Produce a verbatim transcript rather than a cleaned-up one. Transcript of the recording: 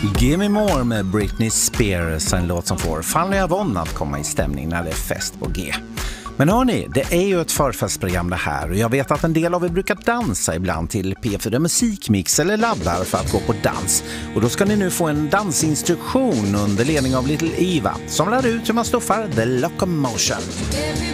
Gimme More med Britney Spears, en låt som får Fanny Avon att komma i stämning när det är fest på G. Men hörni, det är ju ett förfestprogram det här och jag vet att en del av er brukar dansa ibland till P fyra Musikmix eller laddar för att gå på dans. Och då ska ni nu få en dansinstruktion under ledning av Little Eva som lär ut hur man stoffar The Locomotion.